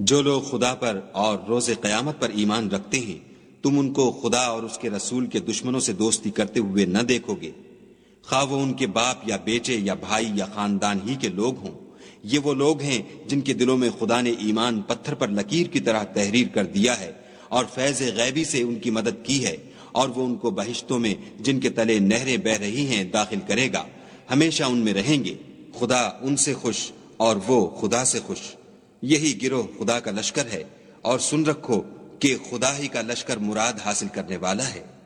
जो लोग खुदा पर और रोज़े क़यामत पर ईमान रखते हैं, तुम उनको खुदा और उसके रसूल के दुश्मनों से दोस्ती करते हुए न देखोगे, खा वो उनके बाप या बेटे या भाई या खानदान ही के लोग हों। ये वो लोग हैं जिनके दिलों में खुदा ने ईमान पत्थर पर लकीर की तरह तहरीर कर दिया है और फैज़ गैबी से उनकी मदद की है, और वो उनको बहिश्तों में जिनके तले नहरें बह रही हैं दाखिल करेगा, हमेशा उनमें रहेंगे। खुदा उनसे खुश और वो खुदा से खुश। यही गिरोह खुदा का लश्कर है, और सुन रखो कि खुदा ही का लश्कर मुराद हासिल करने वाला है।